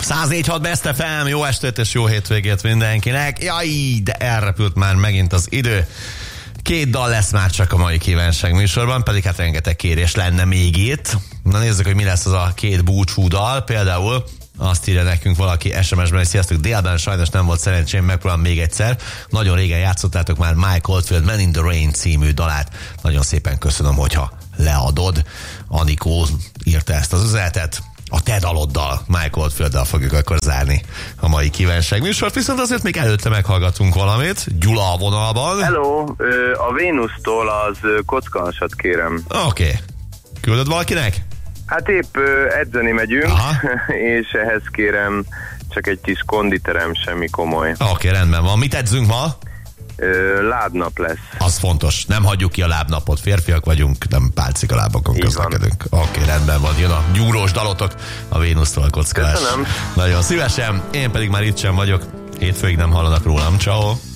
104.6 Best FM, jó estét és jó hétvégét mindenkinek. Jaj, de elrepült már megint az idő. 2 dal lesz már csak a mai kívánság műsorban, pedig hát rengeteg kérés lenne még itt. Na nézzük, hogy mi lesz az a 2 búcsú dal. Például azt írja nekünk valaki SMS-ben, hogy sziasztok, délben sajnos nem volt szerencsém, megpróbálom még egyszer. Nagyon régen játszottátok már Mike Oldfield Man in the Rain című dalát. Nagyon szépen köszönöm, hogyha leadod. Anikó írta ezt az üzenetet. A te daloddal, Mike Oldfielddel fogjuk akkor zárni a mai kívánság műsort, viszont azért még előtte meghallgatunk valamit. Gyula a vonalban. Hello, a Vénusztól az kockahansat kérem. Oké. Küldöd valakinek? Hát épp edzeni megyünk, és ehhez kérem csak egy kis konditerem, semmi komoly. Oké, rendben van. Mit edzünk ma? Lábnap lesz. Az fontos. Nem hagyjuk ki a lábnapot. Férfiak vagyunk, nem pálcika lábakon közlekedünk. Oké, rendben van. Jön a gyúrós dalotok a Vénusztól a kockás. Köszönöm. Nagyon szívesen. Én pedig már itt sem vagyok. Hétfőig nem hallanak rólam. Ciao.